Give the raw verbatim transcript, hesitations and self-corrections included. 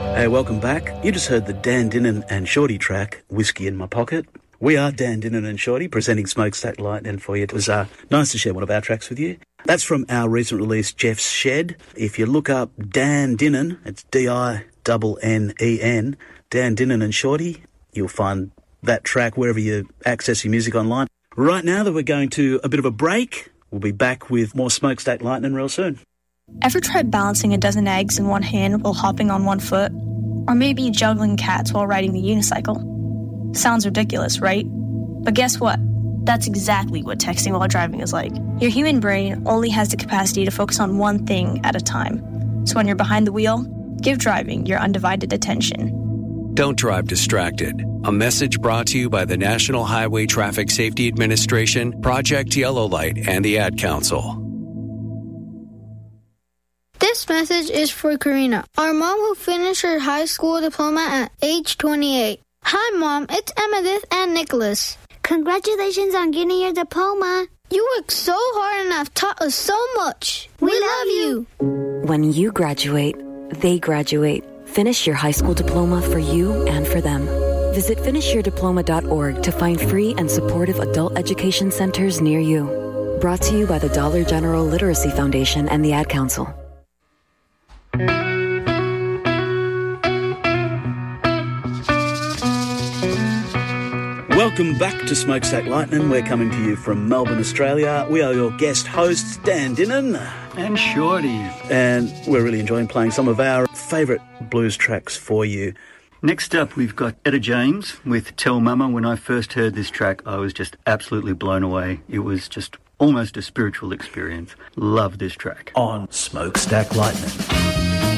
Hey, welcome back. You just heard the Dan Dinnan and Shorty track, Whiskey in My Pocket. We are Dan Dinnan and Shorty, presenting Smokestack Lightning for you. It was uh, nice to share one of our tracks with you. That's from our recent release, Jeff's Shed. If you look up Dan Dinnan, it's D I N N E N, Dan Dinnan and Shorty, you'll find that track wherever you access your music online. Right now that we're going to a bit of a break, we'll be back with more Smokestack Lightning real soon. Ever tried balancing a dozen eggs in one hand while hopping on one foot? Or maybe juggling cats while riding the unicycle? Sounds ridiculous, right? But guess what? That's exactly what texting while driving is like. Your human brain only has the capacity to focus on one thing at a time. So when you're behind the wheel, give driving your undivided attention. Don't drive distracted. A message brought to you by the National Highway Traffic Safety Administration, Project Yellow Light, and the Ad Council. This message is for Karina, our mom who finished her high school diploma at age twenty-eight. Hi, Mom. It's Emmettith and Nicholas. Congratulations on getting your diploma. You worked so hard and have taught us so much. We, we love you. When you graduate, they graduate. Finish your high school diploma for you and for them. Visit finish your diploma dot org to find free and supportive adult education centers near you. Brought to you by the Dollar General Literacy Foundation and the Ad Council. Welcome back to Smokestack Lightning. We're coming to you from Melbourne, Australia. We are your guest hosts, Dan Dinnan and Shorty. And we're really enjoying playing some of our favourite blues tracks for you. Next up, we've got Etta James with Tell Mama. When I first heard this track, I was just absolutely blown away. It was just almost a spiritual experience. Love this track. On Smokestack Lightning.